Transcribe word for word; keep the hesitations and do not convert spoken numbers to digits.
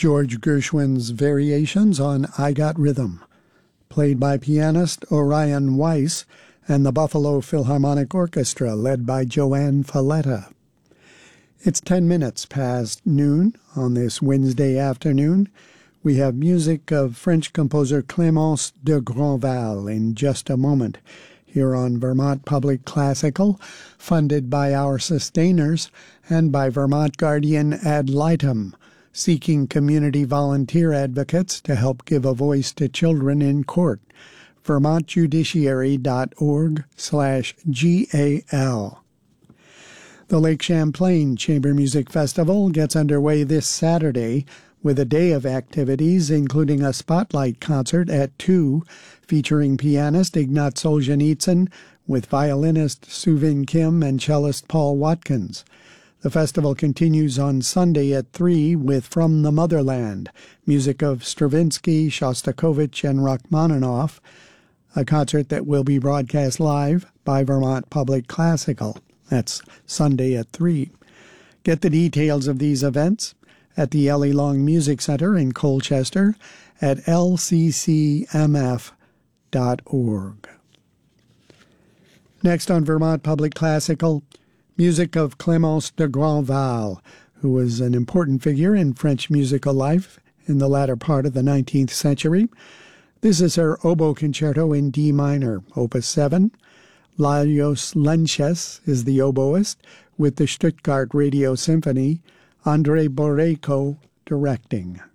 George Gershwin's Variations on I Got Rhythm, played by pianist Orion Weiss and the Buffalo Philharmonic Orchestra, led by Joanne Falletta. It's ten minutes past noon on this Wednesday afternoon. We have music of French composer Clémence de Grandval in just a moment here on Vermont Public Classical, funded by our sustainers and by Vermont Guardian ad litem, seeking community volunteer advocates to help give a voice to children in court. vermontjudiciary.org slash GAL. The Lake Champlain Chamber Music Festival gets underway this Saturday with a day of activities, including a spotlight concert at two, featuring pianist Ignat Solzhenitsyn with violinist Suvin Kim and cellist Paul Watkins. The festival continues on Sunday at three with From the Motherland, music of Stravinsky, Shostakovich, and Rachmaninoff, a concert that will be broadcast live by Vermont Public Classical. That's Sunday at three. Get the details of these events at the Ellie Long Music Center in Colchester at L C C M F dot org. Next on Vermont Public Classical, music of Clémence de Grandval, who was an important figure in French musical life in the latter part of the nineteenth century. This is her oboe concerto in D minor, opus seven. Lajos Lenches is the oboist, with the Stuttgart Radio Symphony, Andrei Boreyko directing.